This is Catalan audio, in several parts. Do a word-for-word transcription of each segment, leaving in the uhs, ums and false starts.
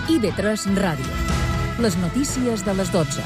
I B tres Ràdio. Les notícies de les dotze.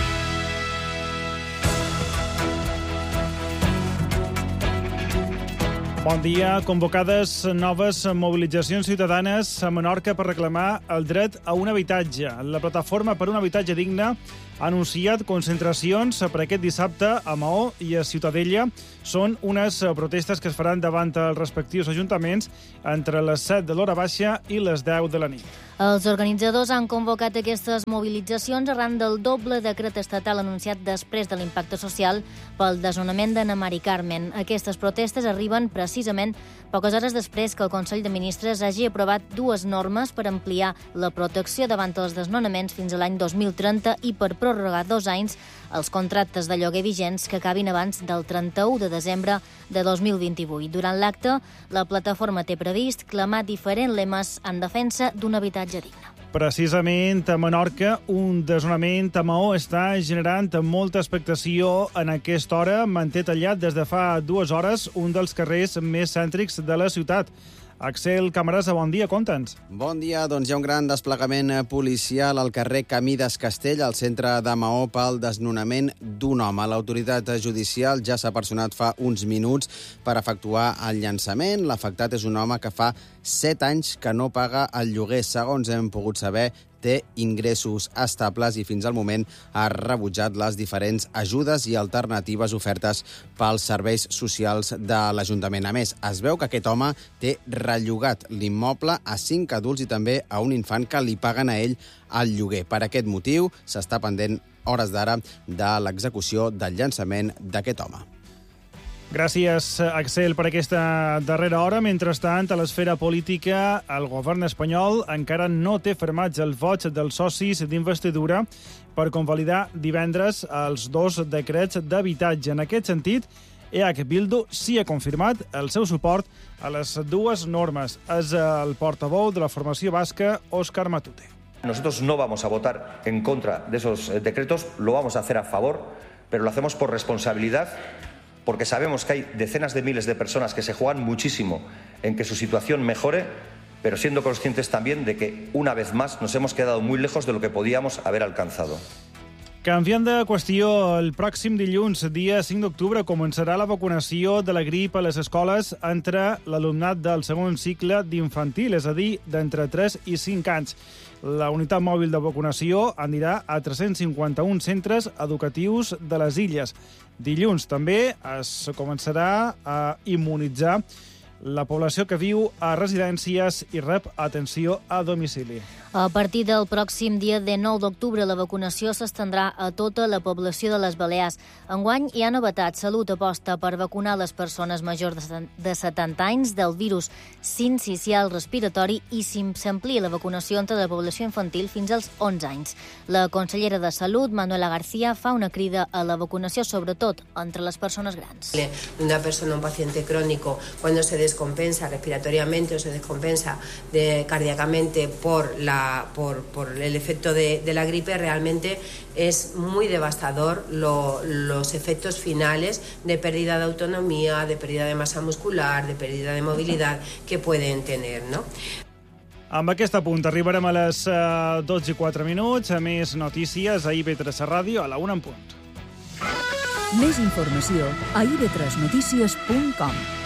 Bon dia. Convocades noves mobilitzacions ciutadanes a Menorca per reclamar el dret a un habitatge. La Plataforma per un Habitatge Digne ha anunciat concentracions per aquest dissabte a Maó i a Ciutadella. Són unes protestes que es faran davant els respectius ajuntaments entre les set de l'hora baixa i les deu de la nit. Els organitzadors han convocat aquestes mobilitzacions arran del doble decret estatal anunciat després de l'impacte social pel desnonament d'Anna Mari Carmen. Aquestes protestes arriben precisament poques hores després que el Consell de Ministres hagi aprovat dues normes per ampliar la protecció davant els desnonaments fins a l'any dos mil trenta i per prorrogar dos anys els contractes de lloguer vigents que acabin abans del trenta-u de desembre de dos mil vint-i-vuit. Durant l'acte, la plataforma té previst clamar diferents lemes en defensa d'un habitatge digne. Precisament a Menorca, un desnonament a Maó està generant molta expectació en aquesta hora. Manté tallat des de fa dues hores un dels carrers més cèntrics de la ciutat. Axel Camarasa, bon dia, conta'ns. Bon dia, doncs hi ha un gran desplegament policial al carrer Camí d'Escastell, al centre de Maó, pel desnonament d'un home. L'autoritat judicial ja s'ha personat fa uns minuts per efectuar el llançament. L'afectat és un home que fa set anys que no paga el lloguer. Segons hem pogut saber, té ingressos estables i fins al moment ha rebutjat les diferents ajudes i alternatives ofertes pels serveis socials de l'Ajuntament. A més, es veu que aquest home té rellogat l'immoble a cinc adults i també a un infant que li paguen a ell el lloguer. Per aquest motiu, s'està pendent hores d'ara de l'execució del llançament d'aquest home. Gràcies, Axel, per aquesta darrera hora. Mentrestant, a l'esfera política, el govern espanyol encara no té fermats els vots dels socis d'investidura per convalidar divendres els dos decrets d'habitatge. En aquest sentit, E H Bildu sí ha confirmat el seu suport a les dues normes. És el portaveu de la formació basca, Òscar Matute. Nosotros no vamos a votar en contra de esos decretos, lo vamos a hacer a favor, pero lo hacemos por responsabilidad, porque sabemos que hay decenas de miles de personas que se juegan muchísimo en que su situación mejore, pero siendo conscientes también de que, una vez más, nos hemos quedado muy lejos de lo que podíamos haber alcanzado. Canviant de qüestió, el pròxim dilluns, dia cinc d'octubre, començarà la vacunació de la grip a les escoles entre l'alumnat del segon cicle d'infantil, és a dir, d'entre tres i cinc anys. La unitat mòbil de vacunació anirà a tres-cents cinquanta-un centres educatius de les Illes. Dilluns també es començarà a immunitzar la població que viu a residències i rep atenció a domicili. A partir del pròxim dia de nou d'octubre, la vacunació s'estendrà a tota la població de les Balears. Enguany hi ha novetat. Salut aposta per vacunar les persones majors de setanta anys del virus sincicial respiratori i s'amplia la vacunació entre la població infantil fins als onze anys. La consellera de Salut, Manuela García, fa una crida a la vacunació, sobretot entre les persones grans. Una persona, un paciente crónico, cuando se descompensa respiratoriamente o se descompensa de, cardíacamente por la Por, por el efecto de, de la gripe, realmente es muy devastador lo, los efectos finales de pérdida de autonomía, de pérdida de masa muscular, de pérdida de movilidad que pueden tener, ¿no? Amb aquest apunt arribarem a les uh, dotze i quatre minuts. A més notícies a I B tres Ràdio a la una en punt. Més informació a i b tres notícies punt com.